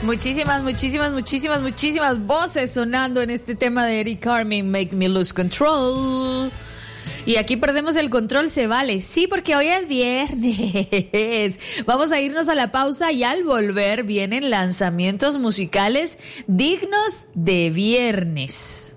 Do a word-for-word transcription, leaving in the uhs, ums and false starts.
Muchísimas, muchísimas, muchísimas, muchísimas voces sonando en este tema de Eric Carmen, Make Me Lose Control. Y aquí perdemos el control, se vale. Sí, porque hoy es viernes. Vamos a irnos a la pausa y al volver vienen lanzamientos musicales dignos de viernes.